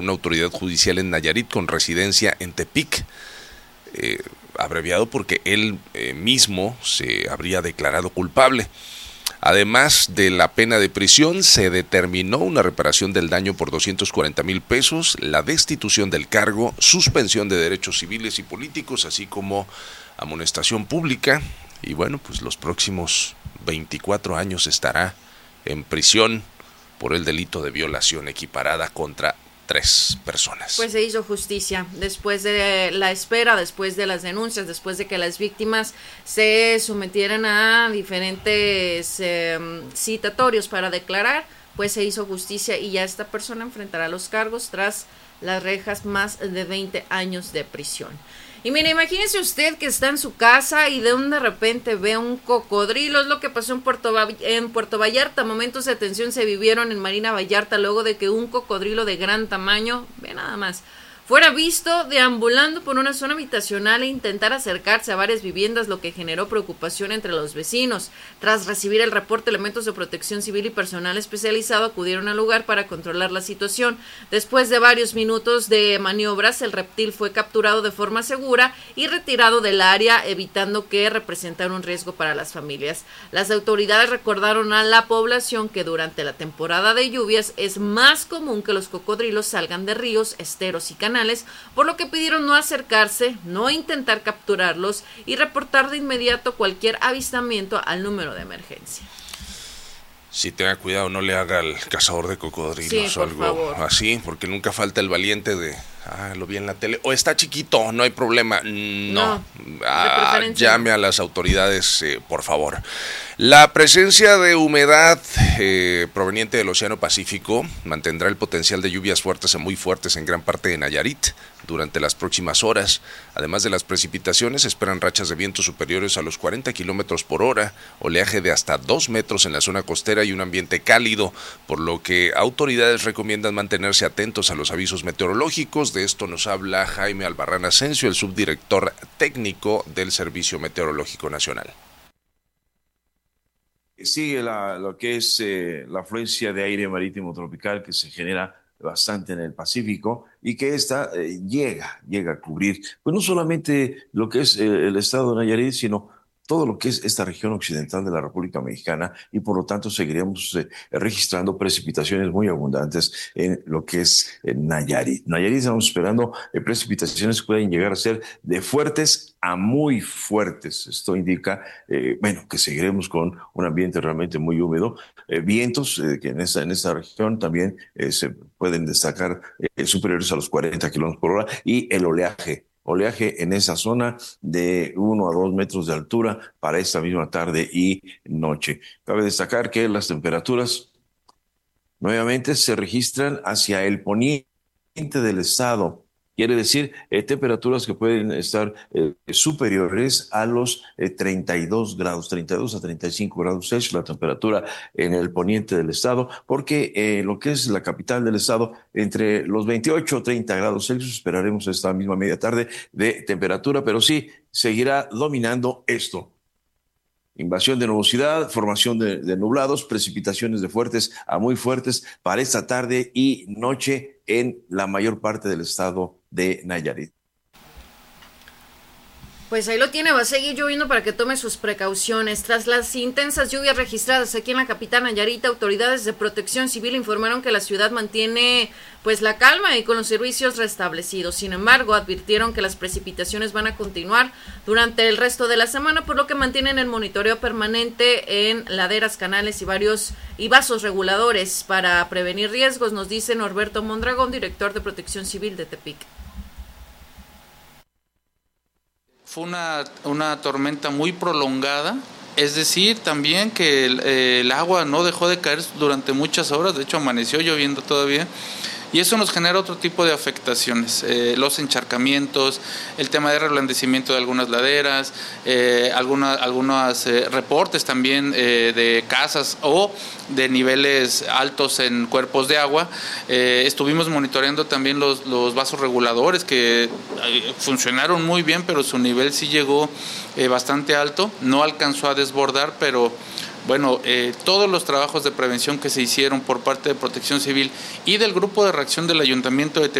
una autoridad judicial en Nayarit con residencia en Tepic, abreviado porque él mismo se habría declarado culpable. Además de la pena de prisión, se determinó una reparación del daño por 240,000 pesos, la destitución del cargo, suspensión de derechos civiles y políticos, así como amonestación pública. Y bueno, pues los próximos 24 años estará en prisión por el delito de violación equiparada contra 3 personas. Pues se hizo justicia después de la espera, después de las denuncias, después de que las víctimas se sometieran a diferentes citatorios para declarar, pues se hizo justicia y ya esta persona enfrentará los cargos tras las rejas, más de 20 años de prisión. Y mire, imagínese usted que está en su casa y de repente ve un cocodrilo. Es lo que pasó en Puerto Vallarta. Momentos de tensión se vivieron en Marina Vallarta luego de que un cocodrilo de gran tamaño, ve nada más, fuera visto deambulando por una zona habitacional e intentar acercarse a varias viviendas, lo que generó preocupación entre los vecinos. Tras recibir el reporte, elementos de protección civil y personal especializado acudieron al lugar para controlar la situación. Después de varios minutos de maniobras, el reptil fue capturado de forma segura y retirado del área, evitando que representara un riesgo para las familias. Las autoridades recordaron a la población que durante la temporada de lluvias es más común que los cocodrilos salgan de ríos, esteros y canales, por lo que pidieron no acercarse, no intentar capturarlos y reportar de inmediato cualquier avistamiento al número de emergencia. Sí, tenga cuidado, no le haga al cazador de cocodrilos o algo favor. Así, porque nunca falta el valiente de, lo vi en la tele, o está chiquito, no hay problema. No. Llame a las autoridades, por favor. La presencia de humedad proveniente del Océano Pacífico mantendrá el potencial de lluvias fuertes a muy fuertes en gran parte de Nayarit durante las próximas horas. Además de las precipitaciones, esperan rachas de viento superiores a los 40 kilómetros por hora, oleaje de hasta 2 metros en la zona costera y un ambiente cálido, por lo que autoridades recomiendan mantenerse atentos a los avisos meteorológicos. De esto nos habla Jaime Albarrán Asensio, el subdirector técnico del Servicio Meteorológico Nacional. Sigue lo que es la afluencia de aire marítimo tropical que se genera bastante en el Pacífico y que esta llega a cubrir, pues no solamente lo que es el estado de Nayarit, sino todo lo que es esta región occidental de la República Mexicana, y por lo tanto seguiremos registrando precipitaciones muy abundantes en lo que es Nayarit. Nayarit estamos esperando precipitaciones que pueden llegar a ser de fuertes a muy fuertes. Esto indica, que seguiremos con un ambiente realmente muy húmedo. Vientos que en esta región también se pueden destacar superiores a los 40 kilómetros por hora, y el oleaje en esa zona de 1 a 2 metros de altura para esta misma tarde y noche. Cabe destacar que las temperaturas nuevamente se registran hacia el poniente del estado. Quiere decir temperaturas que pueden estar superiores a los 32 a 35 grados Celsius, la temperatura en el poniente del estado, porque lo que es la capital del estado, entre los 28 o 30 grados Celsius esperaremos esta misma media tarde de temperatura, pero sí seguirá dominando esto. Invasión de nubosidad, formación de nublados, precipitaciones de fuertes a muy fuertes para esta tarde y noche en la mayor parte del estado de Nayarit. Pues ahí lo tiene, va a seguir lloviendo para que tome sus precauciones. Tras las intensas lluvias registradas aquí en la capital Nayarit, autoridades de protección civil informaron que la ciudad mantiene pues la calma y con los servicios restablecidos. Sin embargo, advirtieron que las precipitaciones van a continuar durante el resto de la semana, por lo que mantienen el monitoreo permanente en laderas, canales y vasos reguladores para prevenir riesgos, nos dice Norberto Mondragón, director de Protección Civil de Tepic. Fue una tormenta muy prolongada, es decir, también que el agua no dejó de caer durante muchas horas, de hecho amaneció lloviendo todavía, y eso nos genera otro tipo de afectaciones, los encharcamientos, el tema de reblandecimiento de algunas laderas, algunos reportes también de casas o de niveles altos en cuerpos de agua. Estuvimos monitoreando también los vasos reguladores que funcionaron muy bien, pero su nivel sí llegó bastante alto, no alcanzó a desbordar, pero Bueno, todos los trabajos de prevención que se hicieron por parte de Protección Civil y del Grupo de Reacción del Ayuntamiento de